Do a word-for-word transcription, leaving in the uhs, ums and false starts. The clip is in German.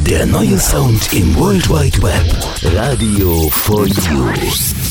Der neue Sound im World Wide Web. Radio for You.